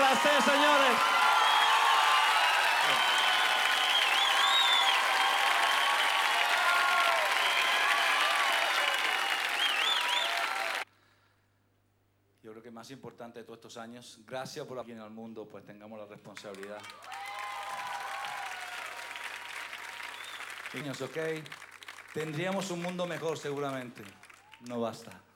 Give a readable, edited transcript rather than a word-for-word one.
placer, señores. Yo creo que más importante de todos estos años, gracias por aquí en el mundo, pues tengamos la responsabilidad. Niños, ¿ok? Tendríamos un mundo mejor seguramente. No basta.